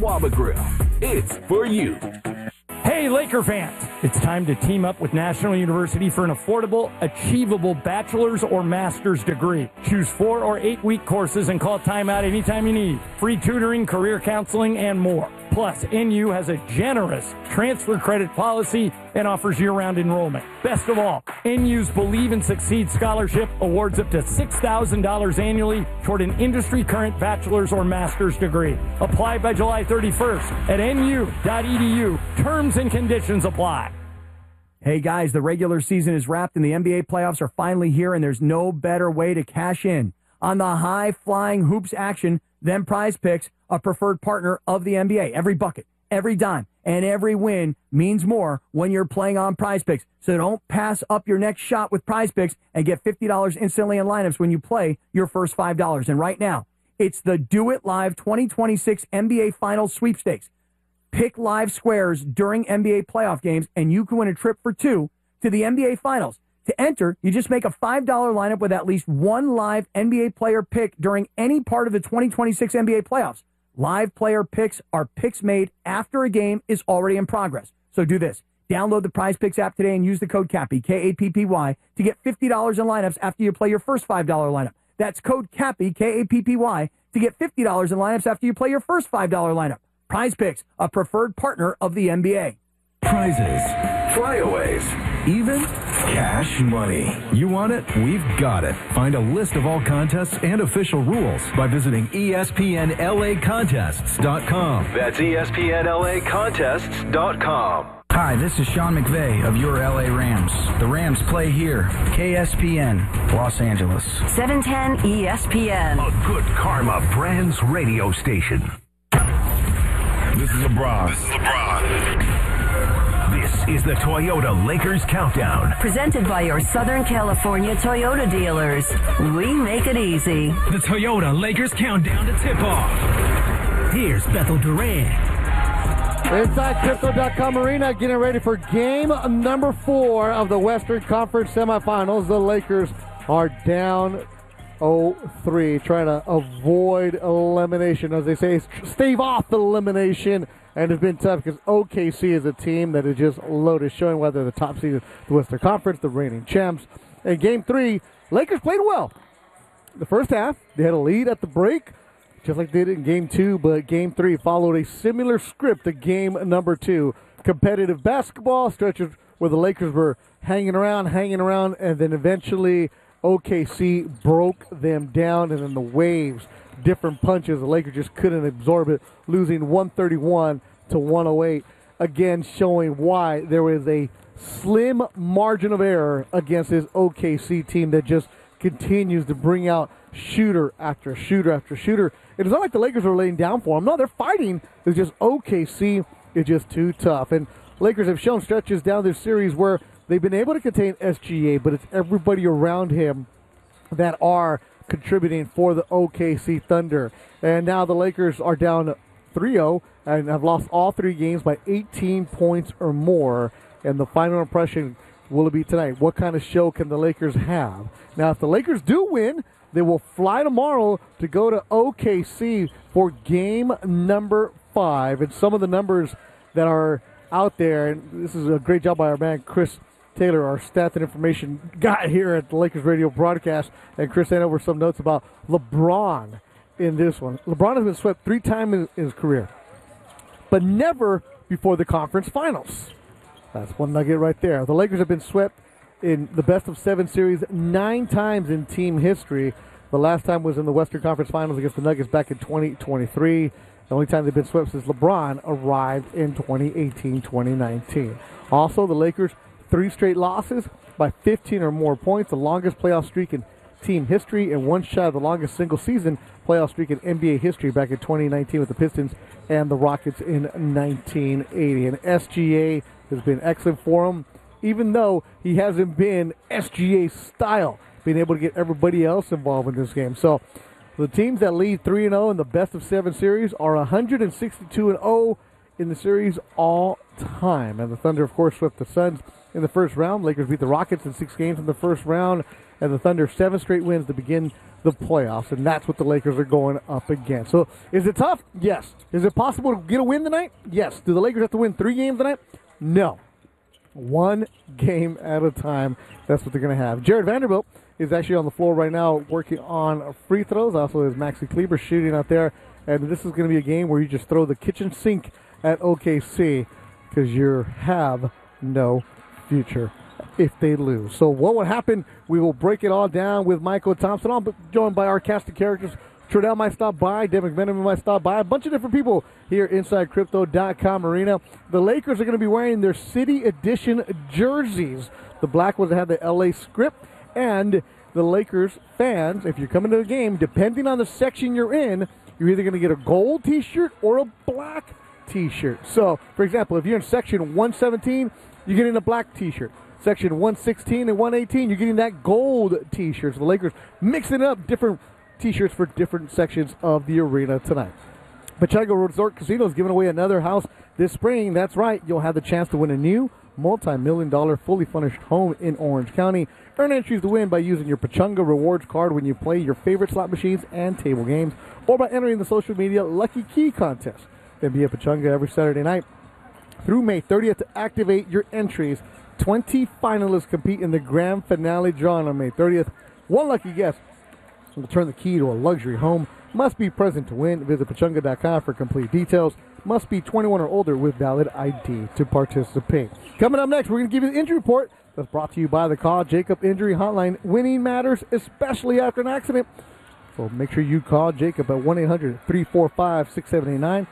Kawaba Grill. It's for you. Hey, Laker fans, it's time to team up with National University for an affordable, achievable bachelor's or master's degree. Choose 4 or 8 week courses and call timeout anytime you need. Free tutoring, career counseling, and more. Plus, NU has a generous transfer credit policy and offers year-round enrollment. Best of all, NU's Believe and Succeed Scholarship awards up to $6,000 annually toward an industry-current bachelor's or master's degree. Apply by July 31st at nu.edu. Terms and conditions apply. Hey guys, the regular season is wrapped and the NBA playoffs are finally here, and there's no better way to cash in on the high-flying hoops action than Prize Picks, a preferred partner of the NBA. Every bucket, every dime, and every win means more when you're playing on Prize Picks. So don't pass up your next shot with Prize Picks and get $50 instantly in lineups when you play your first $5. And right now, it's the Do It Live 2026 NBA Finals Sweepstakes. Pick live squares during NBA playoff games, and you can win a trip for 2 to the NBA Finals. To enter, you just make a $5 lineup with at least one live NBA player pick during any part of the 2026 NBA playoffs. Live player picks are picks made after a game is already in progress. So do this. Download the Prize Picks app today and use the code CAPPY, K-A-P-P-Y, to get $50 in lineups after you play your first $5 lineup. That's code CAPPY, K-A-P-P-Y, to get $50 in lineups after you play your first $5 lineup. Prize Picks, a preferred partner of the NBA. Prizes, flyaways, even cash money. You want it? We've got it. Find a list of all contests and official rules by visiting ESPNLAcontests.com. That's ESPNLAcontests.com. Hi, this is Sean McVay of your LA Rams. The Rams play here. KSPN, Los Angeles. 710 ESPN. A good karma brands radio station. This is LeBron. This is the Toyota Lakers Countdown. Presented by your Southern California Toyota dealers. We make it easy. The Toyota Lakers Countdown to tip-off. Here's Bethel Durant. Inside Crypto.com Arena, getting ready for game number 4 of the Western Conference semifinals. The Lakers are down 0-3, trying to avoid elimination. As they say, stave off elimination. And it's been tough because OKC is a team that is just loaded, showing whether the top seed of the Western Conference, the reigning champs. In game 3, Lakers played well. The first half, they had a lead at the break, just like they did in game 2, but game 3 followed a similar script to game number 2. Competitive basketball stretches where the Lakers were hanging around, and then eventually OKC broke them down, and then the waves, different punches, the Lakers just couldn't absorb it, losing 131-108. Again, showing why there was a slim margin of error against this OKC team that just continues to bring out shooter after shooter after shooter. It's not like the Lakers are laying down for them. No, they're fighting. It's just OKC is just too tough. And Lakers have shown stretches down this series where they've been able to contain SGA, but it's everybody around him that are contributing for the OKC Thunder. And now the Lakers are down 3-0 and have lost all 3 games by 18 points or more. And the final impression will it be tonight? What kind of show can the Lakers have? Now, if the Lakers do win, they will fly tomorrow to go to OKC for game number 5. And some of the numbers that are out there, and this is a great job by our man Chris Taylor, our stats and information guy here at the Lakers radio broadcast, and Chris sent over some notes about LeBron in this one. LeBron has been swept 3 times in his career, but never before the conference finals. That's one nugget right there. The Lakers have been swept in the best of 7 series 9 times in team history. The last time was in the Western Conference Finals against the Nuggets back in 2023. The only time they've been swept since LeBron arrived in 2018-2019. Also, the Lakers 3 straight losses by 15 or more points, the longest playoff streak in team history, and one shot of the longest single-season playoff streak in NBA history back in 2019 with the Pistons and the Rockets in 1980. And SGA has been excellent for them, even though he hasn't been SGA style, being able to get everybody else involved in this game. So the teams that lead 3-0 in the best of 7 series are 162-0 in the series all time. And the Thunder, of course, swept the Suns in the first round. Lakers beat the Rockets in 6 games in the first round. And the Thunder 7 straight wins to begin the playoffs, and that's what the Lakers are going up against. So is it tough? Yes. Is it possible to get a win tonight? Yes. Do the Lakers have to win 3 games tonight? No. 1 game at a time. That's what they're going to have. Jared Vanderbilt is actually on the floor right now working on free throws. Also, is Maxi Kleber shooting out there. And this is going to be a game where you just throw the kitchen sink at OKC because you have no future if they lose. So what would happen? We will break it all down with Michael Thompson. I'm joined by our cast of characters. Trudell might stop by. Devin McMenamin might stop by. A bunch of different people here inside Crypto.com Arena. The Lakers are going to be wearing their City Edition jerseys. The black ones that have the LA script. And the Lakers fans, if you're coming to the game, depending on the section you're in, you're either going to get a gold T-shirt or a black T-shirt. So, for example, if you're in section 117, you're getting a black T-shirt. Section 116 and 118, you're getting that gold T-shirt. So the Lakers mixing up different T-shirts for different sections of the arena tonight. Pechanga Resort Casino is giving away another house this spring. That's right. You'll have the chance to win a new multi-million-dollar fully furnished home in Orange County. Earn entries to win by using your Pechanga Rewards card when you play your favorite slot machines and table games, or by entering the social media Lucky Key contest. Then be at Pechanga every Saturday night through May 30th to activate your entries. 20 finalists compete in the grand finale drawing on May 30th. One lucky guest will turn the key to a luxury home. Must be present to win. Visit Pechanga.com for complete details. Must be 21 or older with valid ID to participate. Coming up next, we're going to give you the injury report that's brought to you by the Call Jacob Injury Hotline. Winning matters, especially after an accident. So make sure you call Jacob at 1-800-345-6789.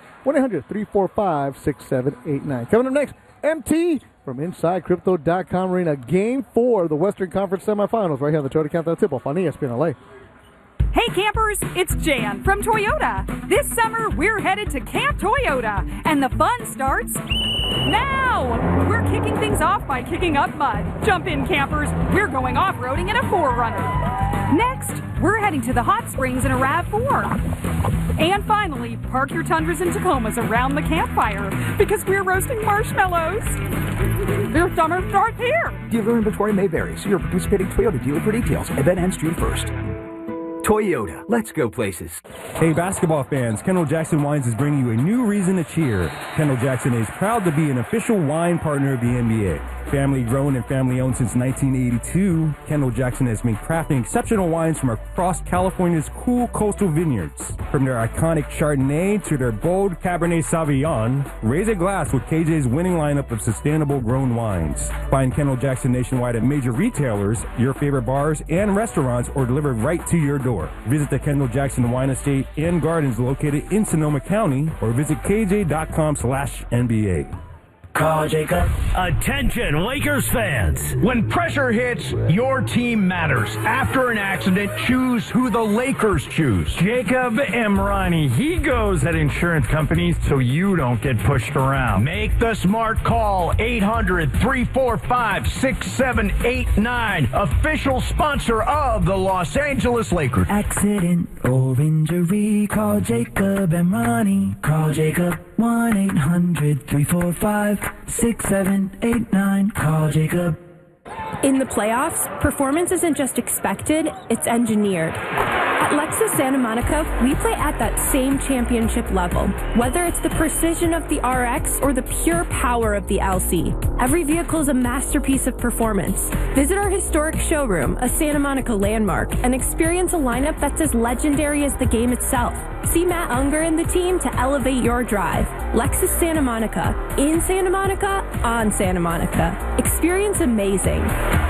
1-800-345-6789. Coming up next, MT from inside Crypto.com Arena. Game 4 of the Western Conference semifinals right here on the Toyota Countdown Tip-Off on ESPN LA. Hey campers, it's Jan from Toyota. This summer, we're headed to Camp Toyota, and the fun starts now. We're kicking things off by kicking up mud. Jump in, campers. We're going off-roading in a 4Runner. Next, we're heading to the hot springs in a RAV4. And finally, park your Tundras and Tacomas around the campfire because we're roasting marshmallows. Their summer starts here. Dealer inventory may vary. See your participating Toyota dealer for details. Event ends June 1st. Toyota, let's go places. Hey basketball fans, Kendall Jackson Wines is bringing you a new reason to cheer. Kendall Jackson is proud to be an official wine partner of the NBA. Family grown and family owned since 1982, Kendall Jackson has been crafting exceptional wines from across California's cool coastal vineyards. From their iconic Chardonnay to their bold Cabernet Sauvignon, raise a glass with KJ's winning lineup of sustainable grown wines. Find Kendall Jackson nationwide at major retailers, your favorite bars and restaurants, or delivered right to your door. Visit the Kendall Jackson Wine Estate and Gardens located in Sonoma County, or visit kj.com/NBA. Call Jacob. Attention, Lakers fans. When pressure hits, your team matters. After an accident, choose who the Lakers choose. Jacob Emrani. He goes at insurance companies so you don't get pushed around. Make the smart call. 800-345-6789. Official sponsor of the Los Angeles Lakers. Accident or injury, call Jacob Emrani. Call Jacob 1-800-345-6789. Call Jacob. In the playoffs, performance isn't just expected, it's engineered. At Lexus Santa Monica, we play at that same championship level. Whether it's the precision of the RX or the pure power of the LC, every vehicle is a masterpiece of performance. Visit our historic showroom, a Santa Monica landmark, and experience a lineup that's as legendary as the game itself. See Matt Unger and the team to elevate your drive. Lexus Santa Monica. In Santa Monica, on Santa Monica. Experience amazing.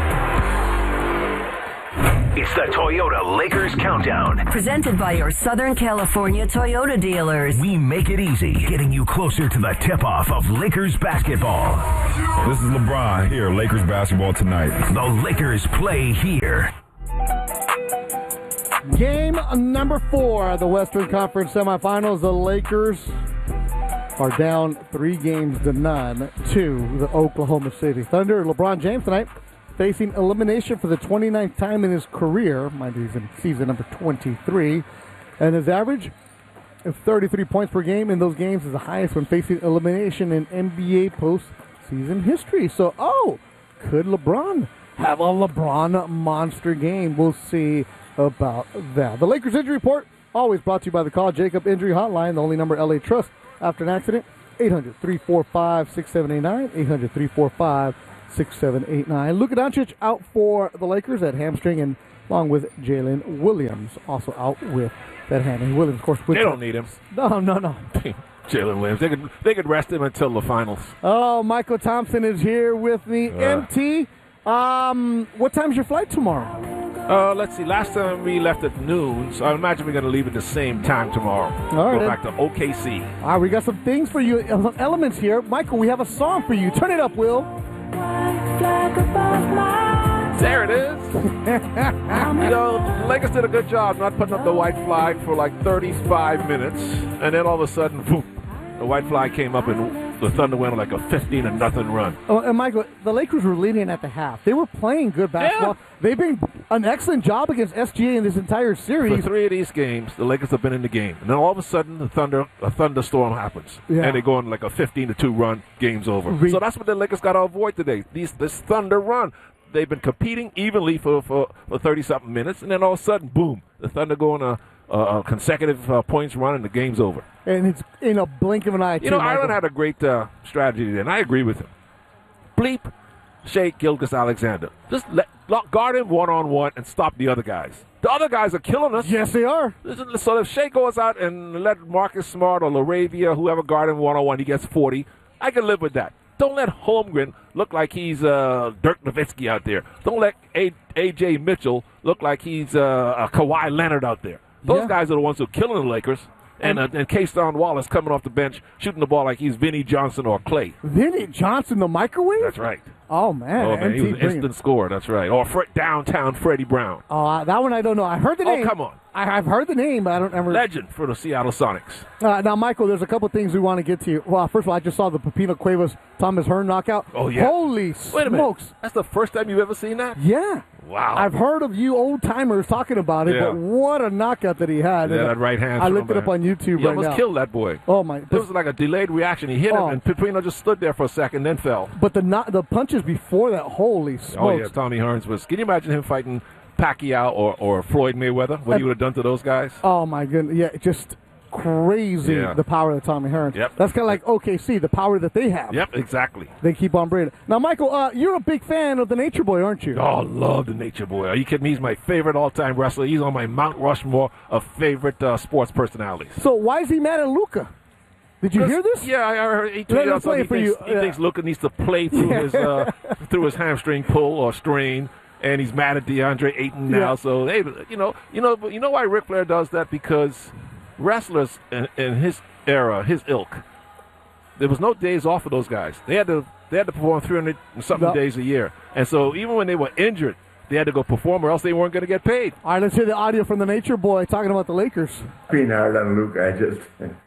It's the Toyota Lakers Countdown. Presented by your Southern California Toyota dealers. We make it easy, getting you closer to the tip-off of Lakers basketball. This is LeBron here, Lakers basketball tonight. The Lakers play here. Game number 4 of the Western Conference semifinals. The Lakers are down 3-0 to the Oklahoma City Thunder. LeBron James tonight facing elimination for the 29th time in his career. Mind you, he's in season number 23. And his average of 33 points per game in those games is the highest when facing elimination in NBA postseason history. So, could LeBron have a LeBron monster game? We'll see about that. The Lakers Injury Report, always brought to you by the Call Jacob Injury Hotline, the only number LA trusts after an accident, 800-345-6789, 800-345-6789. Luka Doncic out for the Lakers at hamstring, and along with Jalen Williams, also out with that hamstring. Williams, of course. They don't need him. No. Jalen Williams. They could rest him until the finals. Oh, Michael Thompson is here with me. MT, what time's your flight tomorrow? Let's see. Last time we left at noon, so I imagine we're going to leave at the same time tomorrow. All right. Go back to OKC. All right, we got some things for you, some elements here. Michael, we have a song for you. Turn it up, Will. There it is. Lakers did a good job not putting up the white flag for like 35 minutes, and then all of a sudden, boom, the white flag came up and the Thunder went on like a 15-0 run. Oh, and Michael, the Lakers were leading at the half. They were playing good basketball. Yeah. They've been an excellent job against SGA in this entire series. For 3 of these games, the Lakers have been in the game. And then all of a sudden, a thunderstorm happens. Yeah. And they go on like a 15-2 run, game's over. So that's what the Lakers got to avoid today, this Thunder run. They've been competing evenly for 30-something minutes, and then all of a sudden, boom, the Thunder go on a consecutive points run, and the game's over. And it's in a blink of an eye, too, Ireland had a great strategy today, and I agree with him. Bleep Shai Gilgeous-Alexander. Just guard him one-on-one and stop the other guys. The other guys are killing us. Yes, they are. So if Shai goes out and let Marcus Smart or LaRavia, whoever guard him one-on-one, he gets 40, I can live with that. Don't let Holmgren look like he's Dirk Nowitzki out there. Don't let A.J. Mitchell look like he's Kawhi Leonard out there. Those guys are the ones who are killing the Lakers. And Keyshawn Wallace coming off the bench, shooting the ball like he's Vinnie Johnson or Clay. Vinnie Johnson, the microwave? That's right. Oh, man. He was an instant scorer. That's right. Or downtown Freddie Brown. Oh, that one I don't know. I heard the name. Oh, come on. I've heard the name, but I don't ever. Legend for the Seattle Sonics. Now, Michael, there's a couple things we want to get to you. Well, first of all, I just saw the Pepino Cuevas Thomas Hearn knockout. Oh, yeah. Holy Wait a smokes. Minute. That's the first time you've ever seen that? Yeah. Wow. I've heard of you old-timers talking about it, but what a knockout that he had. Yeah, that right hand. I looked it up on YouTube right now. He almost killed that boy. Oh, my. It was like a delayed reaction. He hit him, and Pepino just stood there for a second, then fell. But the punches before that, holy smokes. Oh, yeah, Tommy Hearns was. Can you imagine him fighting Pacquiao or Floyd Mayweather? What he would have done to those guys? Oh, my goodness. Yeah, just crazy, the power of Tommy Hearns. Yep. That's kind of like OKC, the power that they have. Yep, exactly. They keep on bringing it. Now, Michael, you're a big fan of the Nature Boy, aren't you? Oh, I love the Nature Boy. Are you kidding me? He's my favorite all-time wrestler. He's on my Mount Rushmore of favorite sports personalities. So why is he mad at Luka? Did you hear this? Yeah, I heard he tweeted out something. He thinks Luka needs to play through his hamstring pull or strain. And he's mad at DeAndre Ayton now. So they, you know why Ric Flair does that? Because wrestlers in his era, his ilk, there was no days off for those guys. They had to perform 300 and something days a year. And so even when they were injured, they had to go perform, or else they weren't going to get paid. All right, let's hear the audio from the Nature Boy talking about the Lakers. Being hard on Luka,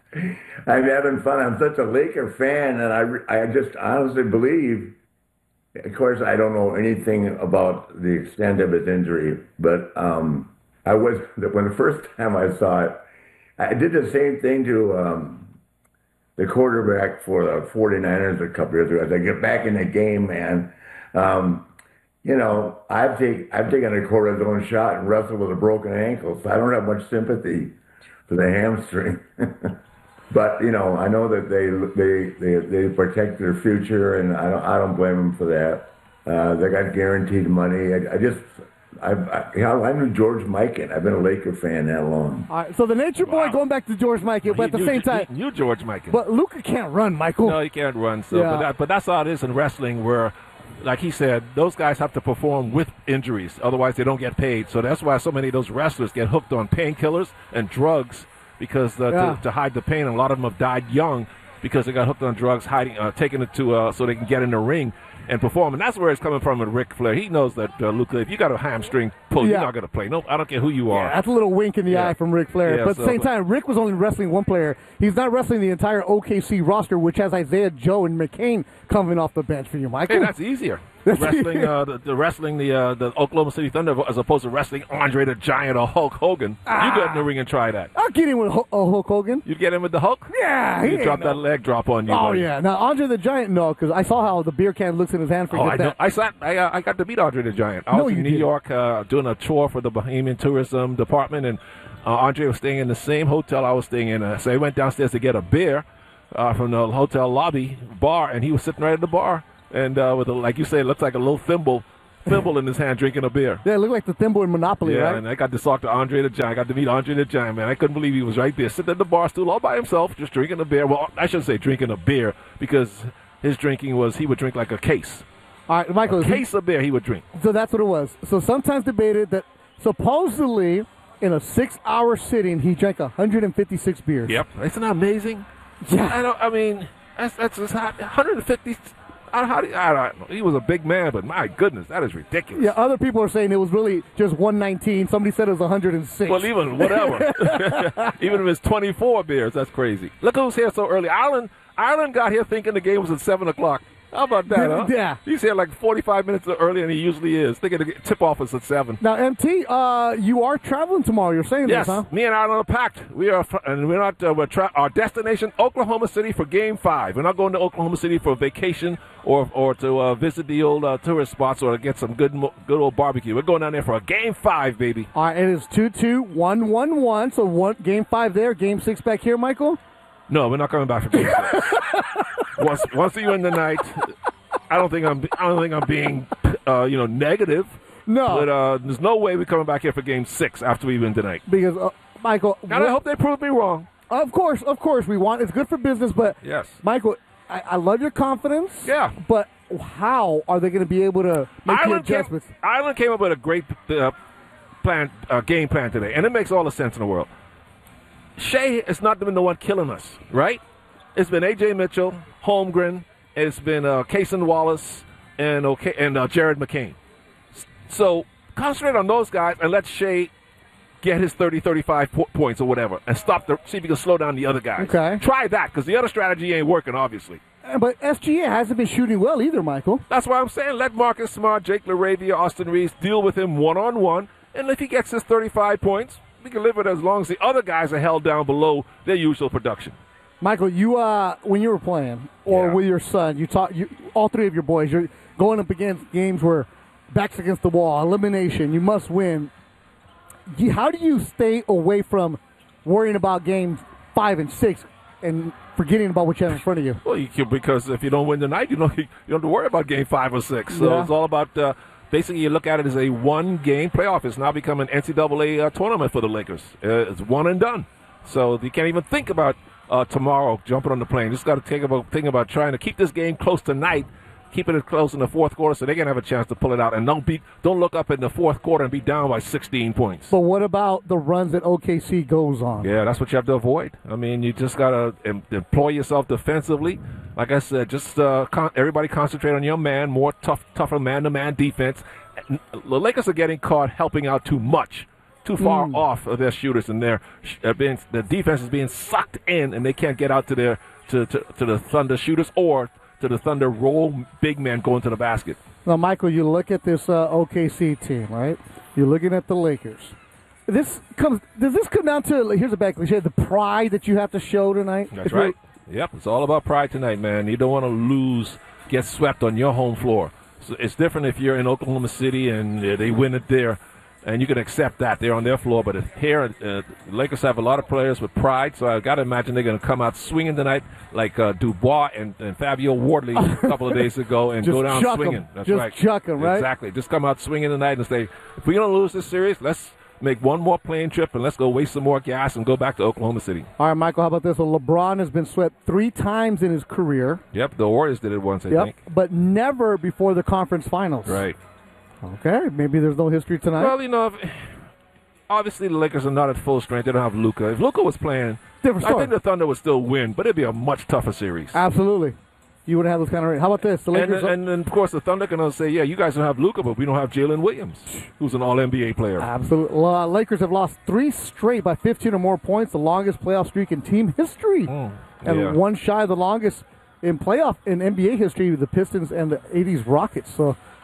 I'm having fun. I'm such a Laker fan, and I just honestly believe. Of course, I don't know anything about the extent of his injury, but when the first time I saw it, I did the same thing to the quarterback for the 49ers a couple years ago. As I get back in the game, man, I've taken a cortisone shot and wrestled with a broken ankle, so I don't have much sympathy for the hamstring. But I know that they protect their future, and I don't blame them for that. They got guaranteed money. I knew George Mikan. I've been a Laker fan that long. All right, so the Nature Boy going back to George Mikan, but at the same time, he knew George Mikan. But Luka can't run, Michael. No, he can't run. So, but that's how it is in wrestling, where, like he said, those guys have to perform with injuries, otherwise they don't get paid. So that's why so many of those wrestlers get hooked on painkillers and drugs. Because to hide the pain, and a lot of them have died young because they got hooked on drugs, taking it to so they can get in the ring and perform. And that's where it's coming from with Ric Flair. He knows that, Luka, if you got a hamstring pull, you're not going to play. No, I don't care who you are. That's a little wink in the eye from Ric Flair. But at the same time, Rick was only wrestling one player. He's not wrestling the entire OKC roster, which has Isaiah Joe and McCain coming off the bench for you, Michael. Hey, that's easier. wrestling the Oklahoma City Thunder as opposed to wrestling Andre the Giant or Hulk Hogan. You get in the ring and try that. I'll get in with Hulk Hogan. You get in with the Hulk? Yeah. You drop that leg drop on you. Oh, buddy. yeah. Now, Andre the Giant, no, because I saw how the beer can looks in his hand. I that. I got to meet Andre the Giant. I was in New York doing a tour for the Bahamian Tourism Department, and Andre was staying in the same hotel I was staying in. So I went downstairs to get a beer from the hotel lobby bar, and he was sitting right at the bar. And with, like you say, it looks like a little thimble in his hand drinking a beer. Yeah, it looked like the thimble in Monopoly, right? Yeah, and I got to talk to Andre the Giant. I got to meet Andre the Giant, man. I couldn't believe he was right there, sitting at the bar stool all by himself, just drinking a beer. Well, I shouldn't say drinking a beer, because his drinking was he would drink like a case. All right, Michael. A case of beer he would drink. So that's what it was. So sometimes debated that supposedly in a 6-hour sitting, he drank 156 beers. Yep. Isn't that amazing? Yeah. I mean, that's just 150. I don't know. He was a big man, but my goodness, that is ridiculous. Yeah, other people are saying it was really just 119. Somebody said it was 106. Well, even whatever. Even if it's 24 beers, that's crazy. Look who's here so early. Ireland got here thinking the game was at 7 o'clock. How about that, huh? Yeah. He's here like 45 minutes earlier than he usually is. Thinking the tip-off is at 7. Now, MT, you are traveling tomorrow. You're saying yes, this, huh? me and Ireland are packed. We are, and we're not. Our destination, Oklahoma City for Game 5. We're not going to Oklahoma City for a vacation or to visit the old tourist spots or to get some good old barbecue. We're going down there for a Game 5, baby. All right, it is 2-2-1-1-1. So Game 5 there, Game 6 back here, Michael. No, we're not coming back for Game 6. once you win the night, I don't think I'm being negative. No, but there's no way we're coming back here for Game 6 after we win tonight. Because Michael, and I hope they prove me wrong. Of course, we want it's good for business, but yes, Michael, I love your confidence. Yeah, but how are they going to be able to make the adjustments? Ireland came up with a great game plan today, and it makes all the sense in the world. Shea has not been the one killing us, right? It's been A.J. Mitchell, Holmgren, it's been Cason Wallace, and Jared McCain. So concentrate on those guys and let Shea get his 30, 35 points or whatever, and see if you can slow down the other guys. Okay. Try that, because the other strategy ain't working, obviously. But SGA hasn't been shooting well either, Michael. That's why I'm saying let Marcus Smart, Jake LaRavia, Austin Reeves deal with him one-on-one, and if he gets his 35 points, we can live with it as long as the other guys are held down below their usual production. Michael, you when you were playing or with your son, all three of your boys, you're going up against games where backs against the wall, elimination, you must win. How do you stay away from worrying about games 5 and 6 and forgetting about what you have in front of you? Well, because if you don't win tonight, you don't have to worry about game 5 or 6. So It's all about basically you look at it as a one-game playoff. It's now become an NCAA tournament for the Lakers. It's one and done. So you can't even think about tomorrow jumping on the plane. Just got to think about trying to keep this game close tonight, keeping it close in the fourth quarter so they can have a chance to pull it out. And don't look up in the fourth quarter and be down by 16 points. But what about the runs that OKC goes on? Yeah, that's what you have to avoid. I mean, you just got to employ yourself defensively. Like I said, just everybody concentrate on your man, tougher man-to-man defense. The Lakers are getting caught helping out too much. Too far off of their shooters, and the defense is being sucked in, and they can't get out to the Thunder shooters or to the Thunder roll big man going to the basket. Now, Michael, you look at this OKC team, right? You're looking at the Lakers. Does this come down to, here's a bad cliche, the pride that you have to show tonight? That's right. Yep, it's all about pride tonight, man. You don't want to get swept on your home floor. So it's different if you're in Oklahoma City and they win it there. And you can accept that. They're on their floor. But here, the Lakers have a lot of players with pride, so I've got to imagine they're going to come out swinging tonight like Dubois and Fabio Wardley a couple of days ago and go down swinging. That's right. Just chuck them, right? Exactly. Just come out swinging tonight and say, if we're going to lose this series, let's make one more plane trip and let's go waste some more gas and go back to Oklahoma City. All right, Michael, how about this? Well, LeBron has been swept 3 times in his career. Yep, the Warriors did it once, I think. But never before the conference finals. Right. Okay, maybe there's no history tonight. Well, obviously the Lakers are not at full strength. They don't have Luka. If Luka was playing, different story. I think the Thunder would still win, but it'd be a much tougher series. Absolutely. You wouldn't have those kind of rates. How about this? The Lakers and of course, the Thunder can say, yeah, you guys don't have Luka, but we don't have Jalen Williams, who's an All-NBA player. Absolutely. Lakers have lost 3 straight by 15 or more points, the longest playoff streak in team history. And one shy of the longest in NBA history, the Pistons and the 80s Rockets. So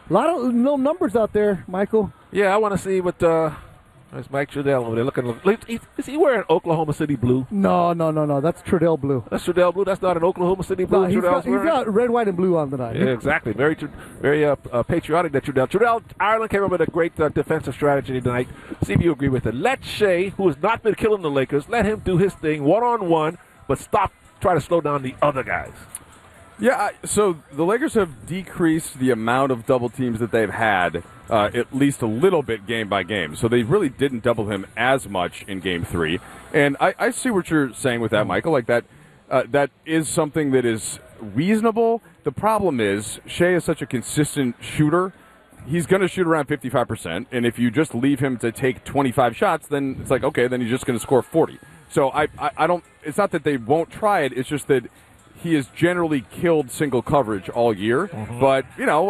A lot of no numbers out there, Michael. Yeah, I want to see what there's Mike Trudell over there looking. Is he wearing Oklahoma City blue? No. That's Trudell blue. That's Trudell blue. That's not an Oklahoma City blue. No, he's got red, white, and blue on tonight. Yeah, exactly. Very patriotic. That Trudell. Ireland came up with a great defensive strategy tonight. See if you agree with it. Let Shea, who has not been killing the Lakers, let him do his thing 1-on-1, but try to slow down the other guys. Yeah, so the Lakers have decreased the amount of double teams that they've had at least a little bit game by game. So they really didn't double him as much in Game 3. And I see what you're saying with that, Michael. Like that is something that is reasonable. The problem is Shea is such a consistent shooter. He's going to shoot around 55%. And if you just leave him to take 25 shots, then it's like, okay, then he's just going to score 40. So I don't – it's not that they won't try it. It's just that – he has generally killed single coverage all year. Mm-hmm. But,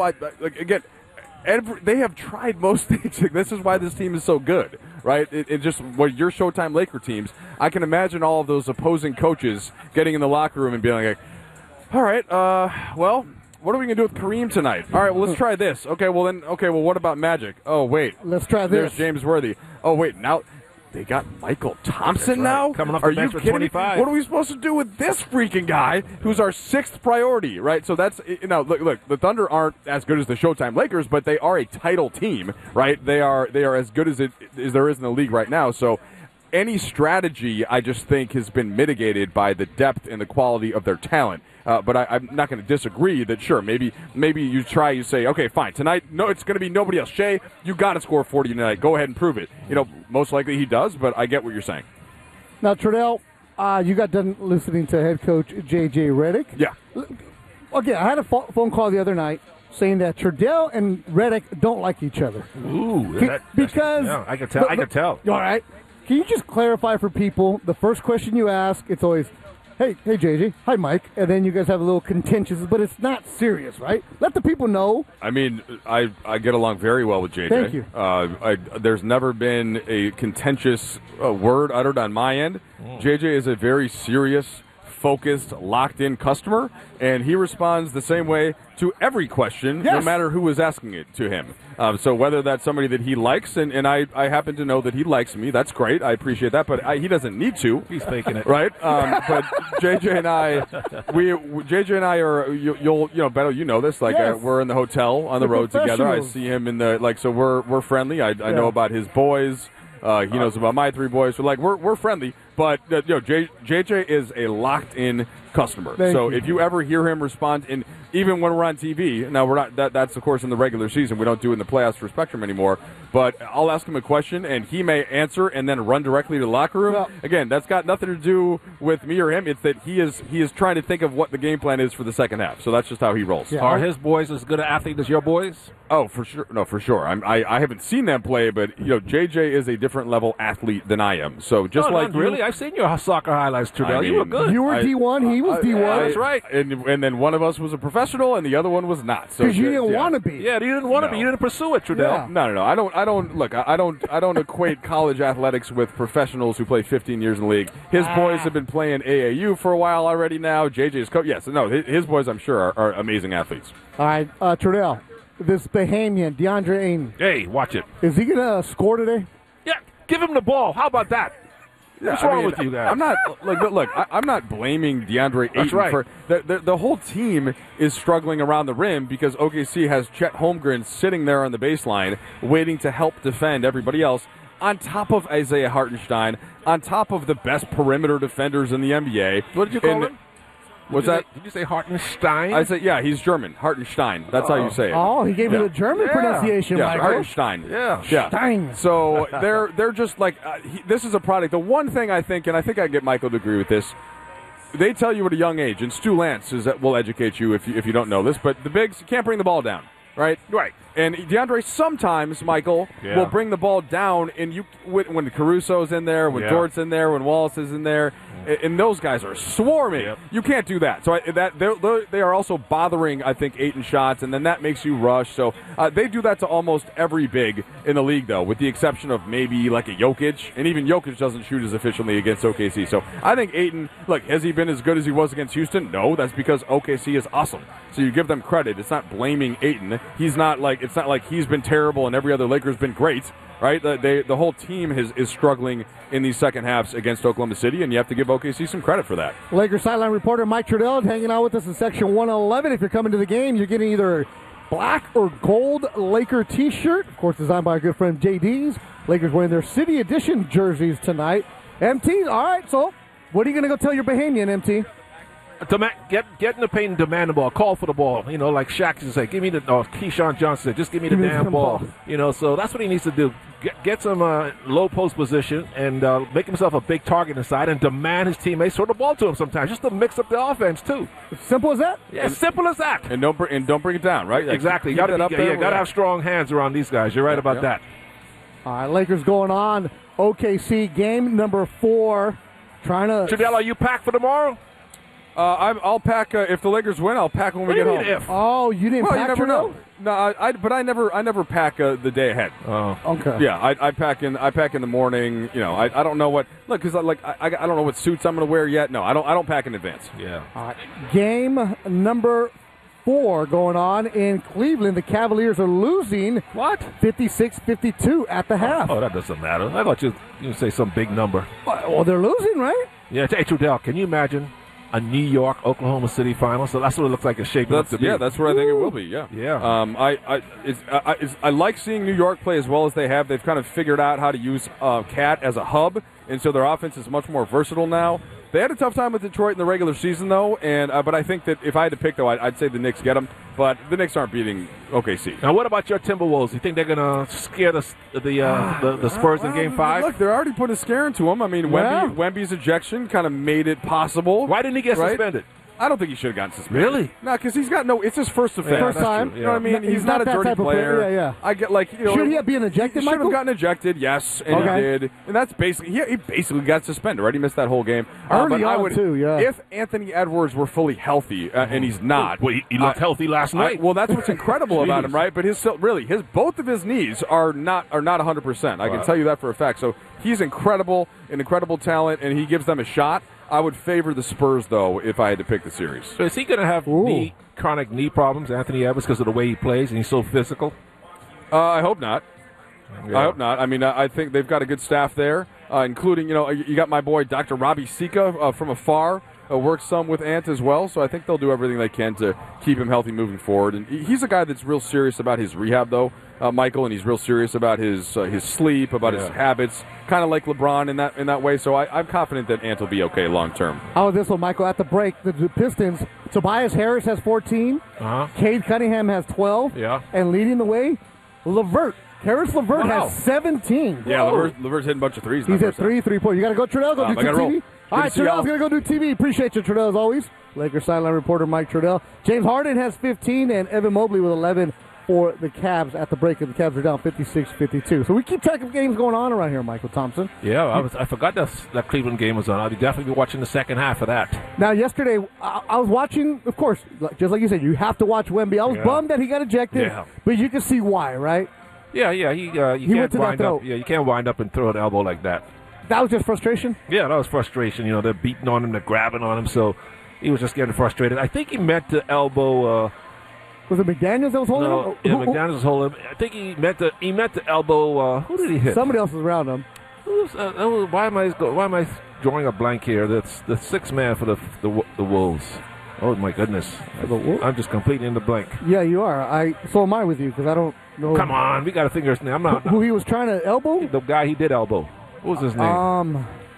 again, they have tried most things. This is why this team is so good, right? It just your Showtime Laker teams, I can imagine all of those opposing coaches getting in the locker room and being like, all right, well, what are we going to do with Kareem tonight? All right, well, let's try this. Okay, well, what about Magic? Oh, wait. Let's try this. There's James Worthy. Oh, wait, now they got Michael Thompson now? Coming off the bench with 25. What are we supposed to do with this freaking guy who's our sixth priority, right? So that's, look, the Thunder aren't as good as the Showtime Lakers, but they are a title team, right? They are as good as there is in the league right now. So any strategy, I just think, has been mitigated by the depth and the quality of their talent. But I'm not going to disagree that, sure, maybe you say, okay, fine, tonight, no, it's going to be nobody else. Shea, you got to score 40 tonight. Go ahead and prove it. Most likely he does, but I get what you're saying. Now, Trudell, you got done listening to head coach J.J. Redick. Yeah. Okay, I had a phone call the other night saying that Trudell and Redick don't like each other. Ooh. I can tell. All right. Can you just clarify for people, the first question you ask, it's always, hey, JJ, hi, Mike, and then you guys have a little contentious, but it's not serious, right? Let the people know. I mean, I get along very well with JJ. Thank you. There's never been a contentious word uttered on my end. JJ is a very serious, focused, locked-in customer, and he responds the same way to every question, no matter who is asking it to him. So whether that's somebody that he likes, and I happen to know that he likes me, that's great. I appreciate that, but he doesn't need to. He's faking it, right? But JJ and I are you'll Beto, you know this. We're in the hotel on the road together. I see him in the so we're friendly. I know about his boys. He knows about my three boys. So we're friendly. But JJ is a locked-in customer. So if you ever hear him respond, and even when we're on TV, now we're not. That's of course in the regular season. We don't do it in the playoffs for Spectrum anymore. But I'll ask him a question, and he may answer and then run directly to the locker room. Well, again, that's got nothing to do with me or him. It's that he is trying to think of what the game plan is for the second half. So that's just how he rolls. Yeah. Are his boys as good an athlete as your boys? Oh, for sure. No, for sure. I haven't seen them play, but JJ is a different level athlete than I am. So just not really. I've seen your soccer highlights, Trudell. You were good. You were D1. He was D1. That's right. And then one of us was a professional, and the other one was not. Because you didn't want to be. Yeah, you didn't want to be. You didn't pursue it, Trudell. Yeah. No. I don't equate college athletics with professionals who play 15 years in the league. His boys have been playing AAU for a while already now. JJ's coach. Yes, no, his boys, I'm sure, are amazing athletes. All right, Trudell, this Bahamian, DeAndre Ayton. Hey, watch it. Is he going to score today? Yeah, give him the ball. How about that? What's wrong with you guys? I'm not I'm not blaming DeAndre Ayton for the whole team is struggling around the rim because OKC has Chet Holmgren sitting there on the baseline waiting to help defend everybody else on top of Isaiah Hartenstein, on top of the best perimeter defenders in the NBA. What did you call him? What's that? Did you say Hartenstein? I said, yeah, he's German. Hartenstein. That's how you say it. Oh, he gave you the German pronunciation, yeah, Michael. Hartenstein. Yeah. Stein. So they're just like, this is a product. The one thing I think, and I think I get Michael to agree with this, they tell you at a young age, and Stu Lantz will educate you if you don't know this, but the bigs, you can't bring the ball down, right? Right. And DeAndre sometimes, Michael, will bring the ball down, and when Caruso's in there, when Dort's in there, when Wallace is in there, and those guys are swarming. Yep. You can't do that. So they are also bothering, I think, Ayton shots, and then that makes you rush. So they do that to almost every big in the league, though, with the exception of maybe like a Jokic, and even Jokic doesn't shoot as efficiently against OKC. So I think Ayton, look, has he been as good as he was against Houston? No, that's because OKC is awesome. So you give them credit. It's not blaming Ayton. He's not like It's not like he's been terrible and every other Laker's been great, right? The whole team is struggling in these second halves against Oklahoma City, and you have to give OKC some credit for that. Lakers sideline reporter Mike Trudell is hanging out with us in section 111. If you're coming to the game, you're getting either black or gold Laker t-shirt, of course designed by our good friend JD's. Lakers wearing their City Edition jerseys tonight. MT, all right, so what are you going to go tell your Bahamian, MT? Get in the paint and demand the ball. Call for the ball. You know, like Shaq used to say, give me the, or Keyshawn Johnson said, just give me the damn ball. You know, so that's what he needs to do. Get some low post position and make himself a big target inside and demand his teammates throw the ball to him sometimes, just to mix up the offense, too. Simple as that? Yeah, simple as that. And don't bring it down, right? Exactly. You got to have strong hands around these guys. You're right about that. All right, Lakers going on. OKC game number 4. Trying to. Trudell, are you packed for tomorrow? I'll pack if the Lakers win. I'll pack when we get home. Oh, you didn't pack? You never know. No, I never pack the day ahead. Oh, okay. Yeah, I pack in the morning. You know, I don't know what because I don't know what suits I'm going to wear yet. No, I don't pack in advance. Yeah. All right. Game number 4 going on in Cleveland. The Cavaliers are losing. What? 56-52 at the half. Oh, that doesn't matter. I thought you say some big number. Well, they're losing, right? Yeah. Hey, Trudell, can you imagine a New York Oklahoma City final? So that's what it looks like it's shaping up to be. Yeah, that's what I think it will be. Yeah. I like seeing New York play as well as they have. They've kind of figured out how to use Cat as a hub, and so their offense is much more versatile now. They had a tough time with Detroit in the regular season, though, and but I think that if I had to pick, though, I'd say the Knicks get them. But the Knicks aren't beating OKC. Now, what about your Timberwolves? You think they're going to scare the Spurs in Game 5? Look, they're already putting a scare into them. I mean, Wemby's ejection kind of made it possible. Why didn't he get suspended? I don't think he should have gotten suspended. Really? No, because he's got it's his first offense. First time. You know what I mean? He's not a dirty player. Yeah. I get should he have been ejected, Michael? Should have gotten ejected, yes, and he did. And that's basically he basically got suspended, right? He missed that whole game. Early on, too, yeah. If Anthony Edwards were fully healthy, and he's not. Well, he looked healthy last night. Well, that's what's incredible about him, right? But both of his knees are not 100%. I can tell you that for a fact. So he's an incredible talent, and he gives them a shot. I would favor the Spurs, though, if I had to pick the series. So is he going to have chronic knee problems, Anthony Edwards, because of the way he plays and he's so physical? I hope not. Yeah. I hope not. I mean, I think they've got a good staff there, including, you got my boy Dr. Robbie Sika from afar. Works some with Ant as well, so I think they'll do everything they can to keep him healthy moving forward. And he's a guy that's real serious about his rehab, though, Michael, and he's real serious about his sleep, about his habits, kind of like LeBron in that way. So I'm confident that Ant will be okay long term. Oh, this one, Michael, at the break, the Pistons, Tobias Harris has 14, Cade Cunningham has 12, and leading the way, Harris LeVert has 17. Yeah, LeVert's hitting a bunch of threes. He's at 3-point. You got to go, Trudell. Go do TV. All right, Trudell's going to go do TV. Appreciate you, Trudell, as always. Lakers sideline reporter Mike Trudell. James Harden has 15, and Evan Mobley with 11 for the Cavs at the break. And the Cavs are down 56-52. So we keep track of games going on around here, Michael Thompson. Yeah, I forgot that Cleveland game was on. I'll definitely be watching the second half of that. Now, yesterday, I was watching, of course, just like you said, you have to watch Wemby. I was bummed that he got ejected, but you can see why, right? Yeah, he can't wind up. Yeah, you can't wind up and throw an elbow like that. That was just frustration? Yeah, that was frustration. They're beating on him, they're grabbing on him, so he was just getting frustrated. I think he meant to elbow. Was it McDaniels that was holding him? Yeah, McDaniels was holding him. I think he meant to elbow. Who did he hit? Somebody else was around him. Why am I drawing a blank here? That's the sixth man for the Wolves. Oh my goodness! I'm just completely in the blank. Yeah, you are. So am I with you because I don't know. Come on, we got to figure his name. I'm not. Who he was trying to elbow? The guy he did elbow. What was his name?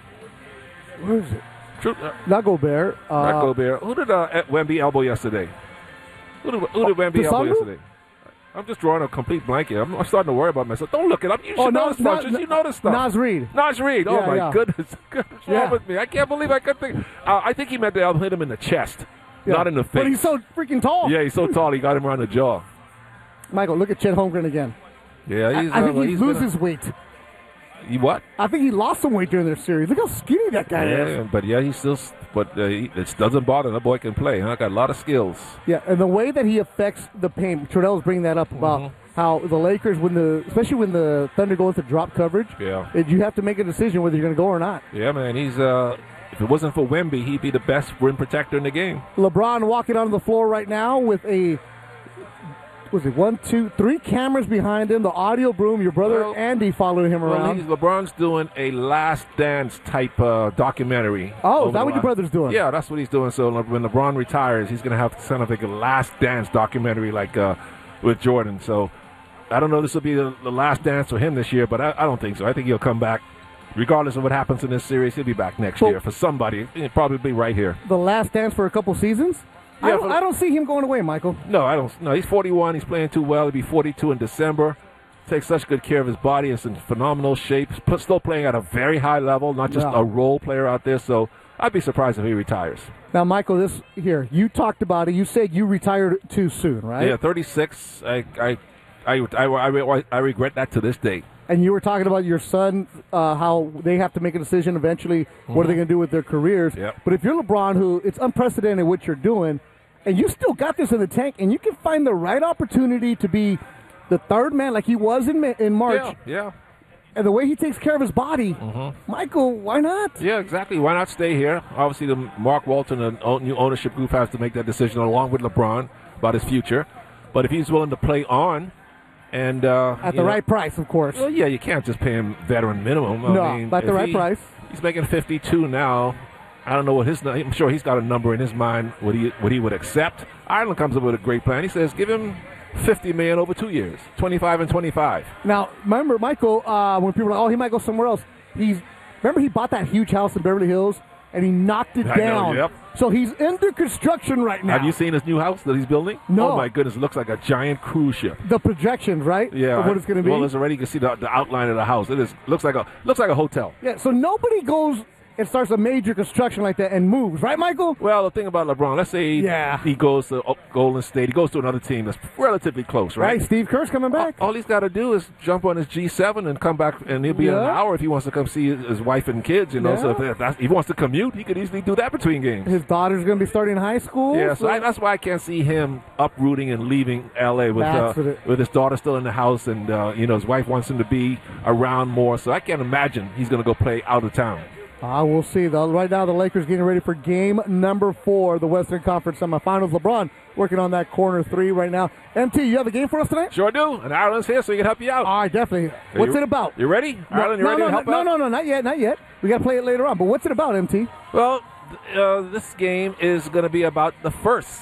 Where is it? Not Gobert. Not Gobert. Who did Wemby elbow yesterday? Who did Wemby elbow yesterday? I'm just drawing a complete blank here. I'm starting to worry about myself. Don't look it up. You should know this stuff. You know this stuff. Naz Reid. Oh, my goodness. What's wrong with me? I can't believe I could think. I think he meant to hit him in the chest, not in the face. But he's so freaking tall. Yeah, he's so tall. He got him around the jaw. Michael, look at Chet Holmgren again. Yeah, I think he loses weight. You what? I think he lost some weight during their series. Look how skinny that guy is. But he's still. But it doesn't bother. That boy can play. Got a lot of skills. Yeah, and the way that he affects the paint. Trudell was bringing that up about how the Lakers, especially when the Thunder go into drop coverage, you have to make a decision whether you're going to go or not. Yeah, man. He's. If it wasn't for Wemby, he'd be the best rim protector in the game. LeBron walking onto the floor right now with a was it 1, 2, 3 cameras behind him, the audio boom, your brother Andy following him around. LeBron's doing a Last Dance type documentary. Oh, is that what your brother's doing? Yeah, that's what he's doing. So when LeBron retires, he's going to have kind of like a Last Dance documentary like with Jordan. So I don't know if this will be the last dance for him this year, but I don't think so. I think he'll come back. Regardless of what happens in this series, he'll be back next year for somebody. He'll probably be right here. The Last Dance for a couple seasons? Yeah, I don't see him going away, Michael. No, I don't. No, he's 41. He's playing too well. He'll be 42 in December. Takes such good care of his body. It's in phenomenal shape. Still playing at a very high level, not just a role player out there. So I'd be surprised if he retires. Now, Michael, you talked about it. You said you retired too soon, right? Yeah, 36. I regret that to this day. And you were talking about your son, how they have to make a decision eventually. What are they going to do with their careers? Yep. But if you're LeBron, who it's unprecedented what you're doing, and you still got this in the tank, and you can find the right opportunity to be the third man like he was in March. Yeah. And the way he takes care of his body, Michael, why not? Yeah, exactly. Why not stay here? Obviously, the Mark Walton and new ownership group has to make that decision along with LeBron about his future. But if he's willing to play on, and at the right price, of course. Well, yeah, you can't just pay him veteran minimum. I mean, at the right price. He's making 52 now. I don't know what I'm sure he's got a number in his mind what he would accept. Ireland comes up with a great plan. He says, give him $50 million over 2 years, 25 and 25. Now, remember, Michael, when people are like, oh, he might go somewhere else. Remember he bought that huge house in Beverly Hills and he knocked it down. Yep. So he's under construction right now. Have you seen his new house that he's building? No. Oh my goodness, it looks like a giant cruise ship. The projections, right? Yeah. Of what it's going to be. Well, there's already you can see the outline of the house. Looks like a hotel. Yeah. So nobody goes and starts a major construction like that and moves, right, Michael? Well, the thing about LeBron, let's say he goes to Golden State, he goes to another team that's relatively close, right? Right, Steve Kerr's coming back. All he's got to do is jump on his G7 and come back, and he'll be in an hour if he wants to come see his wife and kids, you know. So if he wants to commute, he could easily do that between games. His daughter's going to be starting high school. Yeah, so that's why I can't see him uprooting and leaving L.A. with his daughter still in the house, and his wife wants him to be around more. So I can't imagine he's going to go play out of town. We'll see, though. Right now, the Lakers getting ready for game number 4, the Western Conference semifinals. LeBron working on that corner 3 right now. MT, you have a game for us tonight? Sure do. And Ireland's here, so he can help you out. All right, definitely. What's it about? You ready? Ireland, you ready to help out? No, not yet. We got to play it later on. But what's it about, MT? Well, this game is going to be about the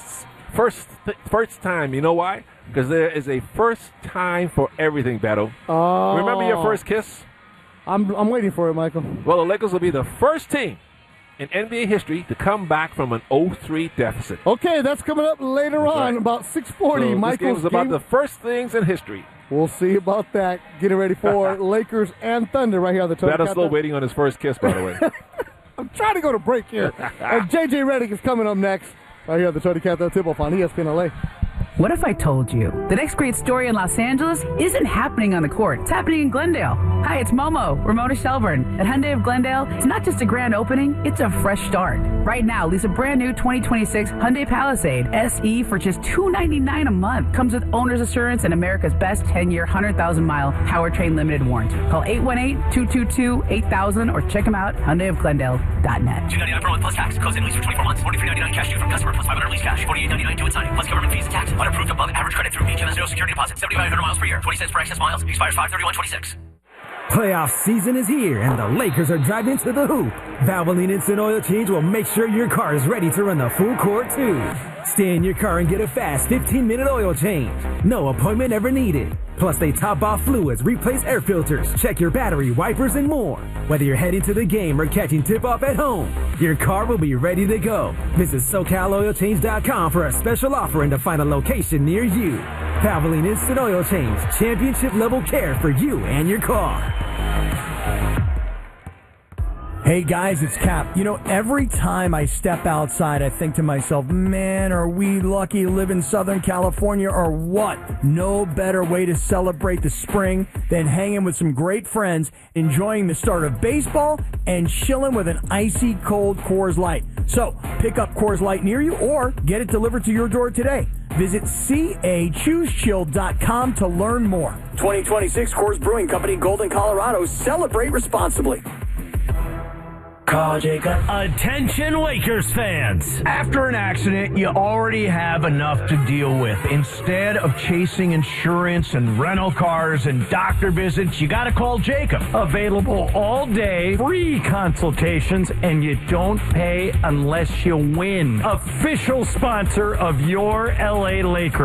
first time. You know why? Because there is a first time for everything, Beto. Oh. Remember your first kiss? I'm waiting for it, Michael. Well, the Lakers will be the first team in NBA history to come back from an 0-3 deficit. Okay, that's coming up later on, about 6:40. So Michael's this game is about the first things in history. We'll see about that. Getting ready for Lakers and Thunder right here on the Tony Beto's still waiting on his first kiss, by the way. I'm trying to go to break here. And JJ Redick is coming up next right here on the Tony Catholic Tip-Off on ESPN LA. What if I told you the next great story in Los Angeles isn't happening on the court? It's happening in Glendale. Hi, it's Momo, Ramona Shelburne. At Hyundai of Glendale, it's not just a grand opening, it's a fresh start. Right now, lease a brand new 2026 Hyundai Palisade SE for just $299 a month. Comes with owner's assurance and America's best 10-year, 100,000-mile powertrain limited warranty. Call 818-222-8000 or check them out, HyundaiofGlendale.net. $299 per month plus tax. Close in lease for 24 months. $43.99 cash due from customer plus $500 lease cash. $48.99 due at signing plus government fees and tax. Unapproved above average credit through HMS no security deposit. 7,500 miles per year. 20 cents per excess miles. Expires 5/31/26. Playoff season is here, and the Lakers are driving to the hoop. Valvoline Instant Oil Change will make sure your car is ready to run the full court, too. Stay in your car and get a fast 15-minute oil change. No appointment ever needed. Plus, they top off fluids, replace air filters, check your battery, wipers, and more. Whether you're heading to the game or catching tip-off at home, your car will be ready to go. Visit SoCalOilChange.com for a special offer and to find a location near you. Valvoline Instant Oil Change, championship-level care for you and your car. Hey guys, it's Cap. You know, every time I step outside, I think to myself, man, are we lucky to live in Southern California or what? No better way to celebrate the spring than hanging with some great friends, enjoying the start of baseball, and chilling with an icy cold Coors Light. So, pick up Coors Light near you or get it delivered to your door today. Visit CAChooseChill.com to learn more. 2026 Coors Brewing Company, Golden, Colorado. Celebrate responsibly. Call Jacob. Attention Lakers fans. After an accident, you already have enough to deal with. Instead of chasing insurance and rental cars and doctor visits, you got to call Jacob. Available all day, free consultations, and you don't pay unless you win. Official sponsor of your LA Lakers.